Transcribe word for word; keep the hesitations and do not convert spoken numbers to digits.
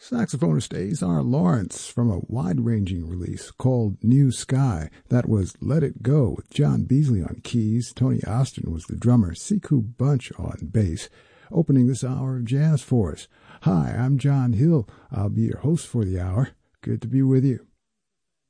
Saxophonist Azar Lawrence from a wide-ranging release called New Sky. That was Let It Go with John Beasley on keys. Tony Austin was the drummer. Siku Bunch on bass. Opening this hour of jazz for us. Hi, I'm John Hill. I'll be your host for the hour. Good to be with you.